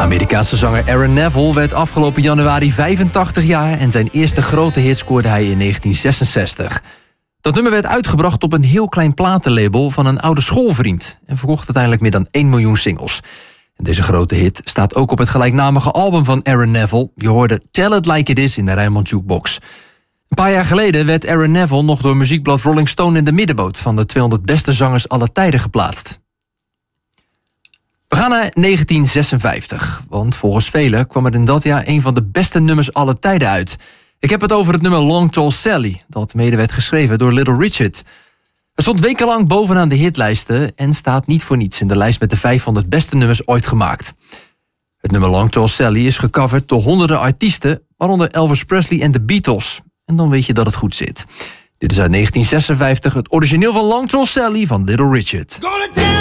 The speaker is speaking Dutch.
Amerikaanse zanger Aaron Neville werd afgelopen januari 85 jaar... en zijn eerste grote hit scoorde hij in 1966. Dat nummer werd uitgebracht op een heel klein platenlabel van een oude schoolvriend... en verkocht uiteindelijk meer dan 1 miljoen singles. En deze grote hit staat ook op het gelijknamige album van Aaron Neville. Je hoorde Tell It Like It Is in de Rijnmond Jukebox. Een paar jaar geleden werd Aaron Neville nog door muziekblad Rolling Stone in de middenmoot van de 200 beste zangers aller tijden geplaatst. We gaan naar 1956, want volgens velen kwam er in dat jaar een van de beste nummers aller tijden uit. Ik heb het over het nummer Long Tall Sally, dat mede werd geschreven door Little Richard. Het stond wekenlang bovenaan de hitlijsten en staat niet voor niets in de lijst met de 500 beste nummers ooit gemaakt. Het nummer Long Tall Sally is gecoverd door honderden artiesten, waaronder Elvis Presley en de Beatles. En dan weet je dat het goed zit. Dit is uit 1956 het origineel van Long Tall Sally van Little Richard.